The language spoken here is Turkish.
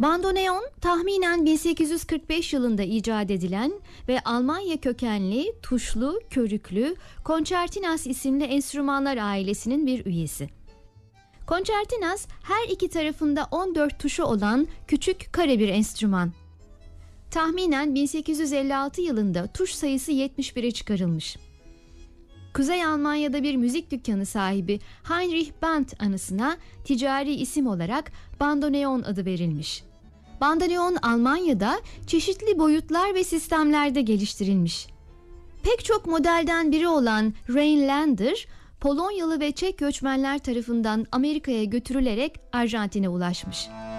Bandoneon tahminen 1845 yılında icat edilen ve Almanya kökenli tuşlu, körüklü konçertinas isimli enstrümanlar ailesinin bir üyesi. Konçertinas her iki tarafında 14 tuşu olan küçük kare bir enstrüman. Tahminen 1856 yılında tuş sayısı 71'e çıkarılmış. Kuzey Almanya'da bir müzik dükkanı sahibi Heinrich Bandt anısına ticari isim olarak bandoneon adı verilmiş. Bandoneon Almanya'da çeşitli boyutlar ve sistemlerde geliştirilmiş. Pek çok modelden biri olan Rhinelander, Polonyalı ve Çek göçmenler tarafından Amerika'ya götürülerek Arjantin'e ulaşmış.